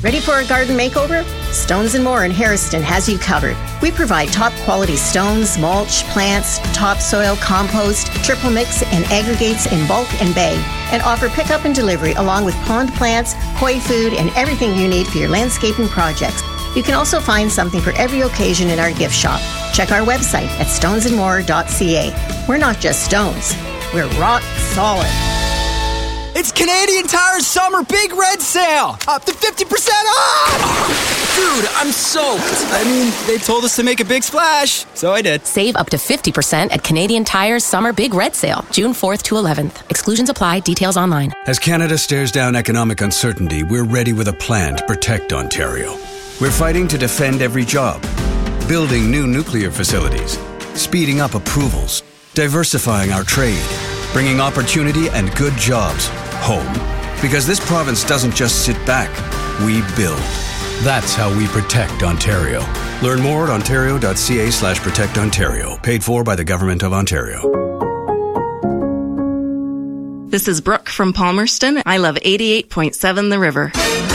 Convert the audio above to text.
Ready for a garden makeover? Stones and More in Harrison has you covered. We provide top quality stones, mulch, plants, topsoil, compost, triple mix, and aggregates in bulk and bag, and offer pickup and delivery along with pond plants, koi food, and everything you need for your landscaping projects. You can also find something for every occasion in our gift shop. Check our website at stonesandmore.ca. We're not just stones, we're rock solid. It's Canadian Tire's Summer Big Red Sale! Up to 50% off! Dude, I'm soaked. I mean, they told us to make a big splash, so I did. Save up to 50% at Canadian Tire's Summer Big Red Sale, June 4th to 11th. Exclusions apply. Details online. As Canada stares down economic uncertainty, we're ready with a plan to protect Ontario. We're fighting to defend every job, building new nuclear facilities, speeding up approvals, diversifying our trade, bringing opportunity and good jobs home. Because this province doesn't just sit back, we build. That's how we protect Ontario. Learn more at ontario.ca/protectontario. Paid for by the Government of Ontario. This is Brooke from Palmerston. I love 88.7 The River.